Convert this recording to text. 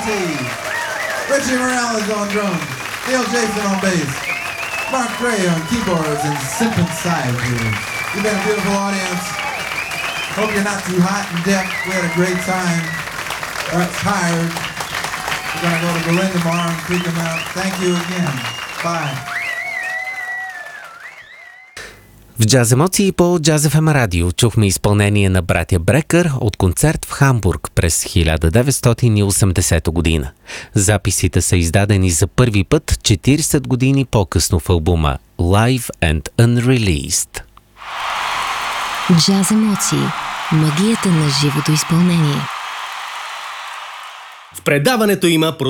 Emotie. Richie Morales on drums. Neil Jason on bass. Mark Gray on keyboards and synthesizers. You've been a beautiful audience. Hope you're not too hot and deaf. We had a great time. Tired. We're going to go to Berlin tomorrow and freak them out. Thank you again. Bye. В Джаз емоции по Джаз FM радио чухме изпълнение на братя Брекър от концерт в Хамбург през 1980 година. Записите са издадени за първи път 40 години по-късно в албума Live and Unreleased. Джаз емоции. Магията на живото изпълнение. В предаването има